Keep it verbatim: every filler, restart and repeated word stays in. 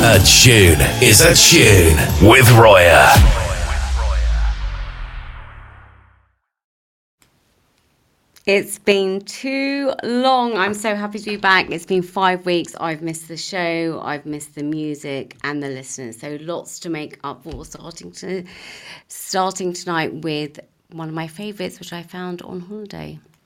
A tune is a tune with Roya. It's been too long. I'm so happy to be back. It's been five weeks. I've missed the show. I've missed the music and the listeners. So lots to make up for. Starting to, starting tonight with one of my favourites, which I found on holiday.